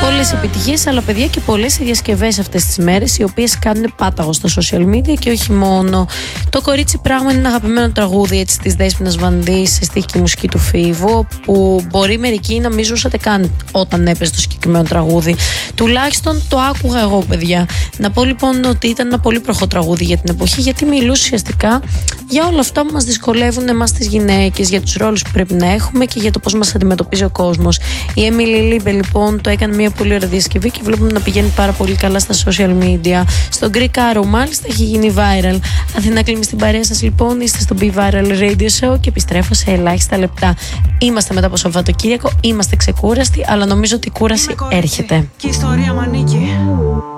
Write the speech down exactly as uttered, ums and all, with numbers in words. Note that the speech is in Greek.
Πολλές επιτυχίες, αλλά παιδιά και πολλές οι διασκευές αυτές τις μέρες, οι οποίες κάνουν πάταγο στα social media και όχι μόνο. Το Κορίτσι Πράγμα είναι ένα αγαπημένο τραγούδι έτσι, της Δέσποινας Βανδύ σε στίχη και μουσική του Φίβο, που μπορεί μερικοί να μην ζούσατε καν όταν έπαιζε το συγκεκριμένο τραγούδι. Τουλάχιστον το άκουγα εγώ, παιδιά. Να πω λοιπόν ότι ήταν ένα πολύ προχώ τραγούδι για την εποχή, γιατί μιλούσε ουσιαστικά για όλα αυτά που μας δυσκολεύουν εμάς τις γυναίκες, για τους ρόλους που πρέπει να έχουμε και για το πώς μας αντιμετωπίζει ο κόσμος. Η Έμιλι Λίμπε λοιπόν το έκανε μια πολύ ωραία διασκευή και βλέπουμε να πηγαίνει πάρα πολύ καλά στα social media. Στο Greek Arrow μάλιστα έχει γίνει viral. Αθηνά Κλίμη στην παρέα σας λοιπόν, είστε στο Be Viral Radio Show και επιστρέφω σε ελάχιστα λεπτά. Είμαστε μετά από Σαββατοκύριακο, είμαστε ξεκούραστοι, αλλά νομίζω ότι η κούραση έρχεται. Και η ιστορία μ' ανήκει.